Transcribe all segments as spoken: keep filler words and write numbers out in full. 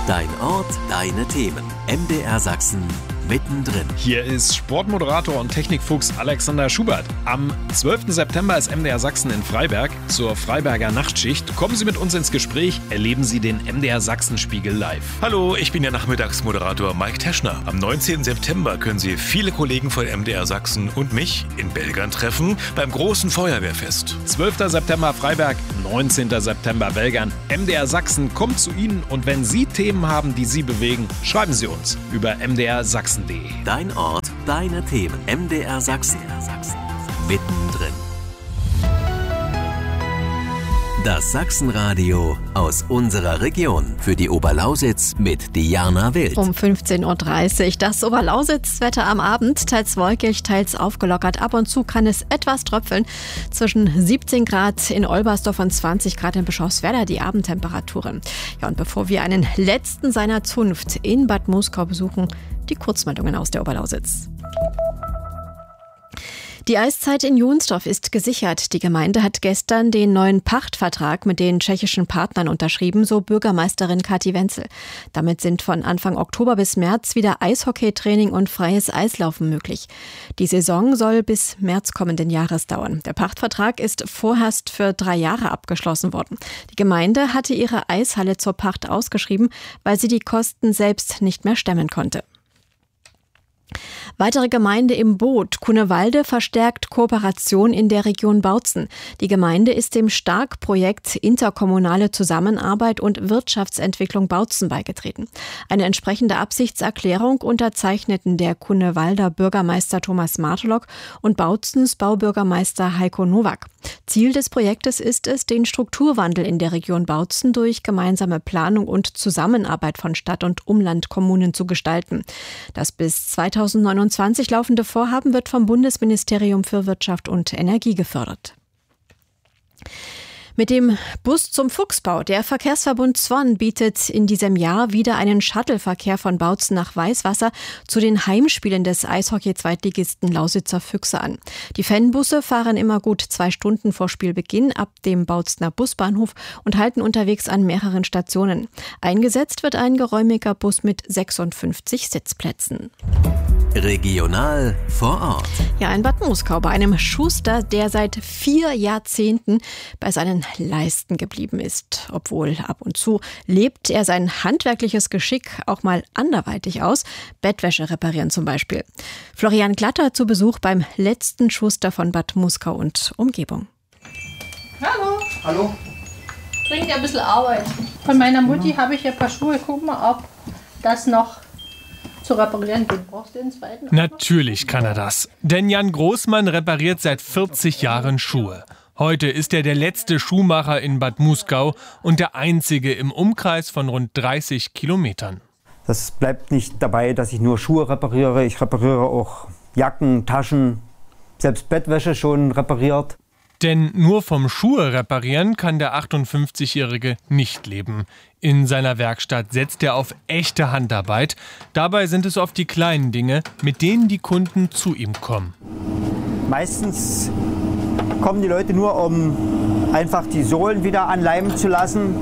Dein Ort, deine Themen. M D R Sachsen mittendrin. Hier ist Sportmoderator und Technikfuchs Alexander Schubert. Am zwölften September ist M D R Sachsen in Freiberg zur Freiberger Nachtschicht. Kommen Sie mit uns ins Gespräch, erleben Sie den M D R Sachsen-Spiegel live. Hallo, ich bin der Nachmittagsmoderator Mike Teschner. Am neunzehnten September können Sie viele Kollegen von M D R Sachsen und mich in Belgern treffen beim großen Feuerwehrfest. zwölften September Freiberg, neunzehnten September Belgern. M D R Sachsen kommt zu Ihnen und wenn Sie Themen haben, die Sie bewegen, schreiben Sie uns über m d r sachsen punkt d e. Dein Ort, deine Themen. M D R Sachsen. Mittendrin. Das Sachsenradio aus unserer Region. Für die Oberlausitz mit Diana Wild. Um fünfzehn Uhr dreißig. Das Oberlausitz-Wetter am Abend. Teils wolkig, teils aufgelockert. Ab und zu kann es etwas tröpfeln. Zwischen siebzehn Grad in Olbersdorf und zwanzig Grad in Bischofswerda die Abendtemperaturen. Ja, und bevor wir einen letzten seiner Zunft in Bad Muskau besuchen, die Kurzmeldungen aus der Oberlausitz. Die Eiszeit in Johnsdorf ist gesichert. Die Gemeinde hat gestern den neuen Pachtvertrag mit den tschechischen Partnern unterschrieben, so Bürgermeisterin Kathi Wenzel. Damit sind von Anfang Oktober bis März wieder Eishockeytraining und freies Eislaufen möglich. Die Saison soll bis März kommenden Jahres dauern. Der Pachtvertrag ist vorerst für drei Jahre abgeschlossen worden. Die Gemeinde hatte ihre Eishalle zur Pacht ausgeschrieben, weil sie die Kosten selbst nicht mehr stemmen konnte. Weitere Gemeinde im Boot. Cunewalde verstärkt Kooperation in der Region Bautzen. Die Gemeinde ist dem Stark-Projekt Interkommunale Zusammenarbeit und Wirtschaftsentwicklung Bautzen beigetreten. Eine entsprechende Absichtserklärung unterzeichneten der Cunewalder Bürgermeister Thomas Martlock und Bautzens Baubürgermeister Heiko Nowak. Ziel des Projektes ist es, den Strukturwandel in der Region Bautzen durch gemeinsame Planung und Zusammenarbeit von Stadt- und Umlandkommunen zu gestalten. Das bis zweitausendneunundzwanzig laufende Vorhaben wird vom Bundesministerium für Wirtschaft und Energie gefördert. Mit dem Bus zum Fuchsbau. Der Verkehrsverbund Zwon bietet in diesem Jahr wieder einen Shuttleverkehr von Bautzen nach Weißwasser zu den Heimspielen des Eishockey-Zweitligisten Lausitzer Füchse an. Die Fanbusse fahren immer gut zwei Stunden vor Spielbeginn ab dem Bautzener Busbahnhof und halten unterwegs an mehreren Stationen. Eingesetzt wird ein geräumiger Bus mit sechsundfünfzig Sitzplätzen. Regional vor Ort. Ja, in Bad Muskau bei einem Schuster, der seit vier Jahrzehnten bei seinen Leisten geblieben ist. Obwohl ab und zu lebt er sein handwerkliches Geschick auch mal anderweitig aus. Bettwäsche reparieren zum Beispiel. Florian Glatter zu Besuch beim letzten Schuster von Bad Muskau und Umgebung. Hallo. Hallo. Bringt ja ein bisschen Arbeit. Von meiner Mutti ja. habe ich ein paar Schuhe. Guck mal, ob das noch zu reparieren geht. Brauchst du den zweiten? Natürlich kann er das. Denn Jan Großmann repariert seit vierzig Jahren Schuhe. Heute ist er der letzte Schuhmacher in Bad Muskau und der einzige im Umkreis von rund dreißig Kilometern. Das bleibt nicht dabei, dass ich nur Schuhe repariere. Ich repariere auch Jacken, Taschen, selbst Bettwäsche schon repariert. Denn nur vom Schuhe reparieren kann der achtundfünfzigjährige nicht leben. In seiner Werkstatt setzt er auf echte Handarbeit. Dabei sind es oft die kleinen Dinge, mit denen die Kunden zu ihm kommen. Meistens kommen die Leute nur, um einfach die Sohlen wieder anleimen zu lassen.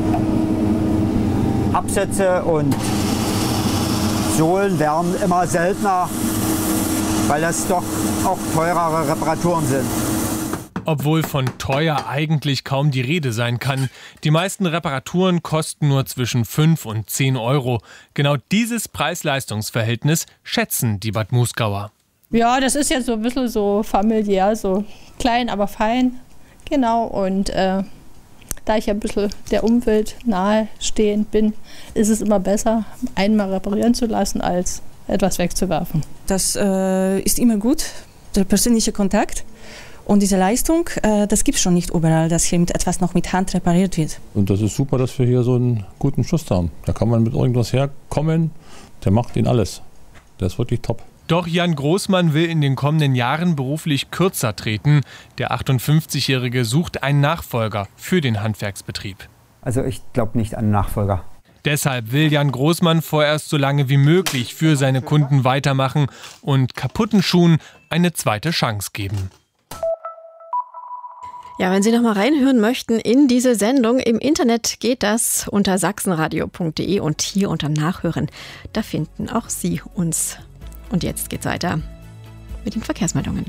Absätze und Sohlen werden immer seltener, weil das doch auch teurere Reparaturen sind. Obwohl von teuer eigentlich kaum die Rede sein kann. Die meisten Reparaturen kosten nur zwischen fünf und zehn Euro. Genau dieses Preis-Leistungs-Verhältnis schätzen die Bad Muskauer. Ja, das ist jetzt so ein bisschen so familiär, so klein, aber fein. Genau, und äh, da ich ein bisschen der Umwelt nahestehend bin, ist es immer besser, einmal reparieren zu lassen, als etwas wegzuwerfen. Das äh, ist immer gut, der persönliche Kontakt. Und diese Leistung, äh, das gibt es schon nicht überall, dass hier mit etwas noch mit Hand repariert wird. Und das ist super, dass wir hier so einen guten Schuster haben. Da kann man mit irgendwas herkommen, der macht ihn alles. Der ist wirklich top. Doch Jan Großmann will in den kommenden Jahren beruflich kürzer treten. Der achtundfünfzigjährige sucht einen Nachfolger für den Handwerksbetrieb. Also ich glaube nicht an einen Nachfolger. Deshalb will Jan Großmann vorerst so lange wie möglich für seine Kunden weitermachen und kaputten Schuhen eine zweite Chance geben. Ja, wenn Sie noch mal reinhören möchten in diese Sendung, im Internet geht das unter sachsenradio punkt de und hier unter Nachhören. Da finden auch Sie uns. Und jetzt geht's weiter mit den Verkehrsmeldungen.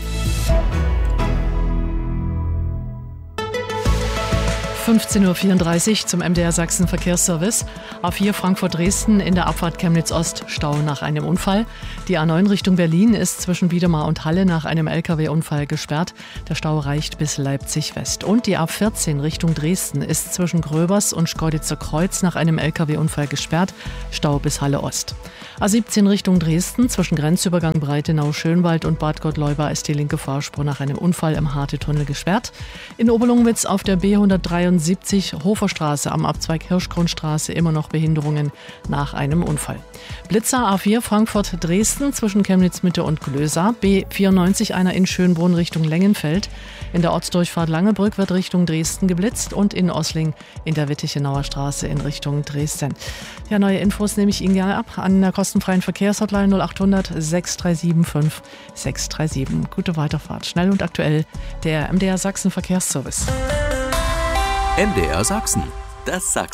fünfzehn Uhr vierunddreißig zum M D R Sachsen Verkehrsservice. A vier Frankfurt-Dresden in der Abfahrt Chemnitz-Ost Stau nach einem Unfall. Die A neun Richtung Berlin ist zwischen Wiedemar und Halle nach einem L K W-Unfall gesperrt. Der Stau reicht bis Leipzig-West. Und die A vierzehn Richtung Dresden ist zwischen Gröbers und Schkeuditzer Kreuz nach einem L K W-Unfall gesperrt. Stau bis Halle-Ost. A siebzehn Richtung Dresden zwischen Grenzübergang Breitenau-Schönwald und Bad Gottleuba ist die linke Fahrspur nach einem Unfall im Harte-Tunnel gesperrt. In Oberlungwitz auf der B hundertdreiundsiebzig Hoferstraße am Abzweig Hirschgrundstraße immer noch Behinderungen nach einem Unfall. Blitzer A vier Frankfurt-Dresden zwischen Chemnitz-Mitte und Glösa. B vierundneunzig einer in Schönbrunn Richtung Lengenfeld. In der Ortsdurchfahrt Langebrück wird Richtung Dresden geblitzt und in Osling in der Wittichenauer Straße in Richtung Dresden. Ja, neue Infos nehme ich Ihnen gerne ab an der kostenfreien Verkehrshotline null acht hundert sechs drei sieben fünf sechs drei sieben. Gute Weiterfahrt. Schnell und aktuell der M D R Sachsen Verkehrsservice. M D R Sachsen, das Sachsen.